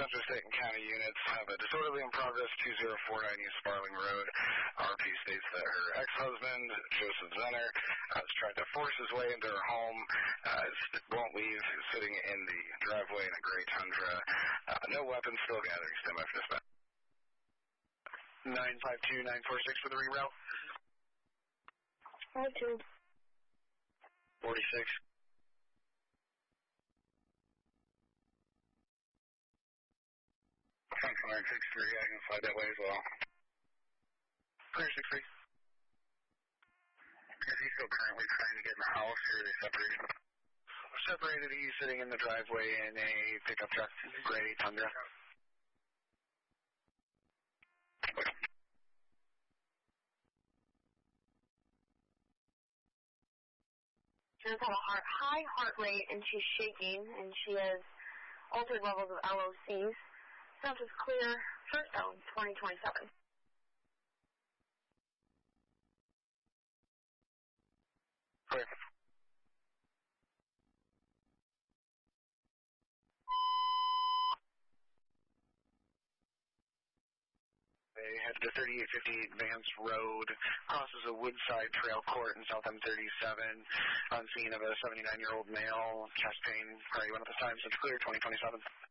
Central State and County units have a disorderly in progress 2049 East Sparling Road. RP states that her ex-husband, Joseph Zenner, has tried to force his way into her home. Won't leave, sitting in the driveway in a gray Tundra. No weapons, still gathering. Stand by for dispatch. 952-946 for the reroute. 52. 46. Central 963, I can slide that way as well. 363. Is he still currently trying to get in the house, or are they separated? Separated, he's sitting in the driveway in a pickup truck, gray Tundra. She does have a high heart rate, and she's shaking, and she has altered levels of LOCs. Sounds is clear. First zone, 2027. Clear. They head to 3858 Vance Road, crosses a Woodside Trail Court in South M37, on scene of a 79-year-old male, chest pain, priority 1 at this time, so it's clear, 2027.